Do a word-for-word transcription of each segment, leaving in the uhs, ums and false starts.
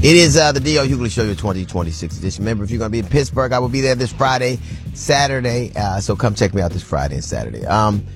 It is uh, the D L Hughley Show, your twenty twenty-six edition. Remember, if you're going to be in Pittsburgh, I will be there this Friday, Saturday. Uh, so come check me out this Friday and Saturday. Um,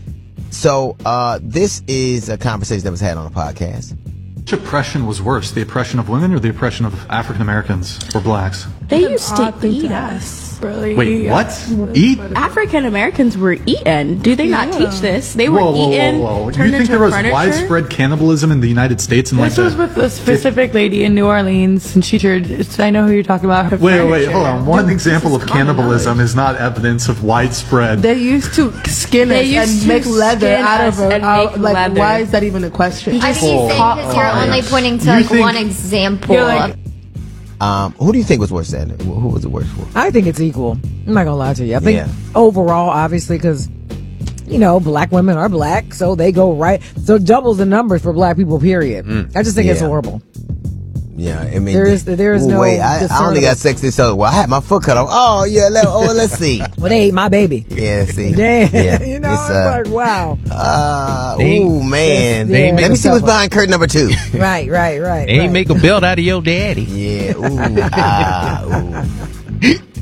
so uh, this is a conversation that was had on a podcast. Which oppression was worse, the oppression of women or the oppression of African Americans or blacks? They used to eat us. Really? Wait, what? Eat? African Americans were eaten. Do they not teach this? They were whoa, whoa, eaten. Whoa, whoa. Do Turned you think into there was furniture? widespread cannibalism in the United States? In This like was the, with a specific lady in New Orleans, and she turned. I know who you're talking about. Her Wait, wait, furniture. hold on. One Dude, example of cannibalism is not evidence of widespread. They used to skin They us used and to make leather skin out of us it. and Out- make like, leather. why is that even a question? I see you saying because you're only pointing to You like think- one example. You're like- Um, who do you think was worse than it? Who was it worse for? I think it's equal. I'm not gonna lie to you. I think Yeah. overall, obviously, because you know, black women are black, so they go right. So doubles the numbers for black people. Period. I just think it's Yeah. horrible. Yeah, I mean, There is- there is ooh, no Wait, I, I only got sex this other. Well, I had my foot cut off. Oh yeah, let, oh let's see. Well, they ate my baby. Yeah, see. Damn, Yeah, you know, it's, it's, uh, like wow. Uh, They ain't- ooh man. they ain't Let make me see what's themselves behind curtain number two. Right, right, right. They ain't right. make a belt out of your daddy. Yeah. Ooh. Ah. Ooh.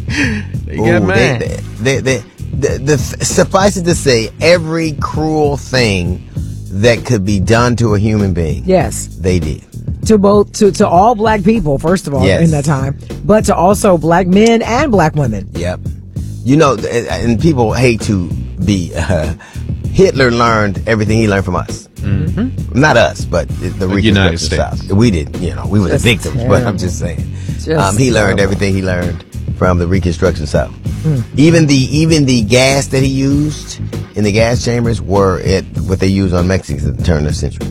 They Ooh, got mine. they, they, they, the, the, suffice it to say, every cruel thing that could be done to a human being, Yes, they did. to both to to all black people, first of all, Yes. in that time, but to also black men and black women. Yep. You know, and people hate to be. Uh, Hitler learned everything he learned from us. Mm-hmm. Not us, but the United Reconstruction States. South. We did, you know, we were the Just victims, but terrible. I'm just saying. Just Um, he learned terrible. everything he learned from the Reconstruction South. Even the even the gas that he used in the gas chambers were it what they used on Mexicans at the turn of the century.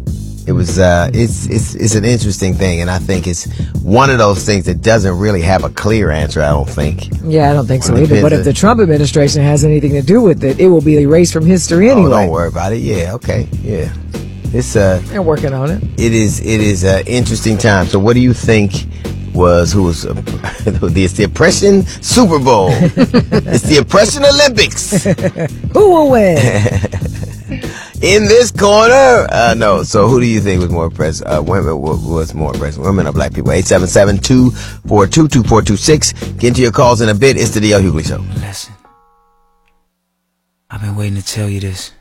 It was uh, it's it's it's an interesting thing, and I think it's one of those things that doesn't really have a clear answer. I don't think. Yeah, I don't think so Well, it either. But if depends, the Trump administration has anything to do with it, it will be erased from history Oh, anyway. don't worry about it. Yeah, okay, yeah. It's uh, They're working on it. it is it is an interesting time. So, what do you think was who was uh, it's the oppression Super Bowl? It's the oppression Olympics. Who will win? In this corner, uh, no. So, who do you think was more impressed? Uh, women wa- was more impressed. Women or black people? eight seven seven, two four two, two four two six. Get into your calls in a bit. It's the D L Hughley Show. Listen, I've been waiting to tell you this.